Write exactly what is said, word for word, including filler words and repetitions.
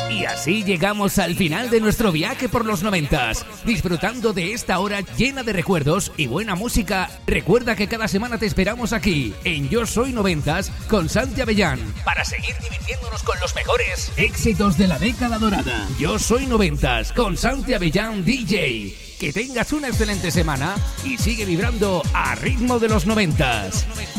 Y así llegamos al final de nuestro viaje por los noventas, disfrutando de esta hora llena de recuerdos y buena música. Recuerda que cada semana te esperamos aquí, en Yo Soy Noventas, con Santi Avellán, para seguir divirtiéndonos con los mejores éxitos de la década dorada. Yo Soy Noventas, con Santi Avellán D J. Que tengas una excelente semana y sigue vibrando a ritmo de los noventas.